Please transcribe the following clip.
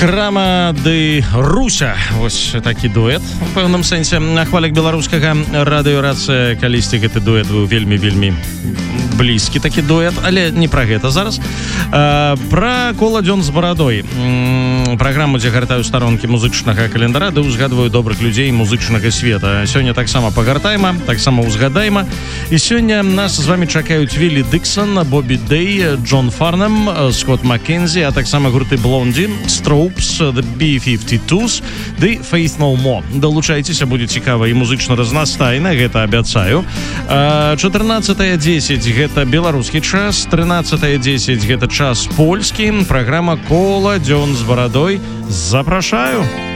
Крама ды Руся. Вось такі дуэт у пэўным сэнсе. На хвалях беларускага радыёрацыя калісьці гэты дуэт быў вельмі блізкі такі дуэт, але не пра гэта зараз. Пра кола дзён з барадой. Праграму, дзе гартаю старонкі музычнага календара, ды ўзгадваю добрых людзей музычнага света. Сёння таксама пагартайма, таксама ўзгадайма. І сёння нас з вамі чакаюць Віллі Дыксон, Бобі Дэй, Джон Фарнэм, Скотт Маккензі, а таксама гурты Блонді, Строупс, The B-52s, ды Faith No More. Далучайцеся, будзе цікава і музычна разнастайна, гэта абяцаю. 14:10 гэта беларускі час, 13:10 гэта час польскі. Праграма «Кола дзён з барадой». Запрашаю!